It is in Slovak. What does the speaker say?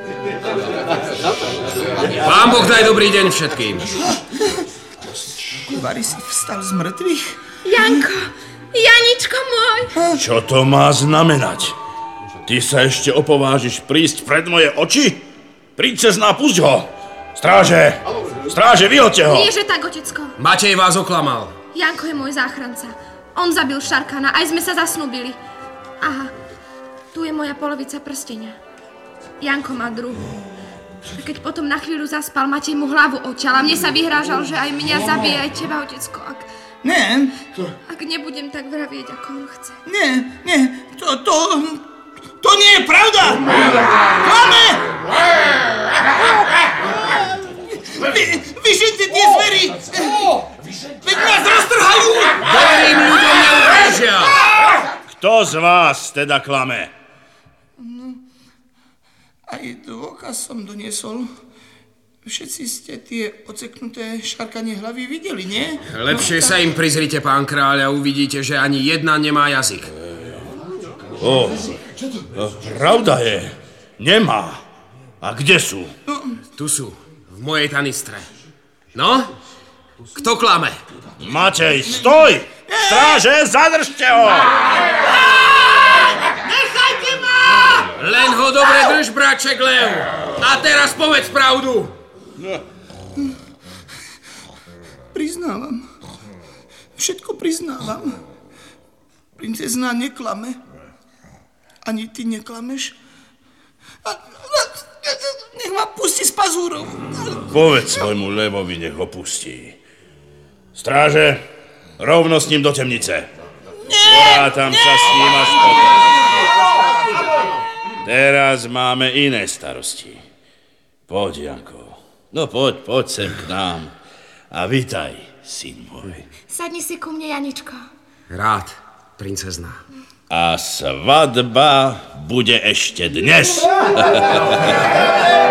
Pán Boh daj dobrý deň všetkým. Vary si vstal z mŕtvych? Janko, Janičko môj. Čo to má znamenať? Ty sa ešte opovážiš prísť pred moje oči? Princezná, pusť ho! Stráže, vyhoďte ho! Nie, že tak, otecko. Matej vás oklamal. Janko je môj záchranca. On zabil Šarkana, aj sme sa zasnúbili. Aha, tu je moja polovica prstenia. Janko má druhú. A keď potom na chvíľu zaspal, Matej mu hlavu odťal a mne sa vyhrážal, že aj mňa zabije, aj teba, otecko, Nie. ak nebudem tak vravieť, ako on chce. Nie, to nie je pravda! Klame! Vyžente tie zvery! Veď nás roztrhajú! Dobrým ľuďom neurážia! Kto z vás teda klame? Aj dôkaz som doniesol. Všetci ste tie oceknuté šarkanie hlavy videli, nie? Lepšie sa im prizrite, pán kráľ, a uvidíte, že ani jedna nemá jazyk. Pravda je, nemá. A kde sú? Tu sú, v mojej tanistre. No? Kto klame? Matej, stoj! Stráže, zadržte ho! Nechajte ma! Len ho dobre drž, bratček Lev. A teraz povedz pravdu. Priznávam. Všetko priznávam. Princezná neklame. Ani ty neklameš. Nech ma pustí z pazúrov. Povedz svojmu levovi, nech ho pustí. Stráže, rovno s ním do temnice. Porátam sa s ním až potom. Teraz máme iné starosti. Poď, Janko. No poď sem k nám. A vitaj, syn môj. Sadni si ku mne, Janičko. Rád, princezná. A svadba bude ešte dnes.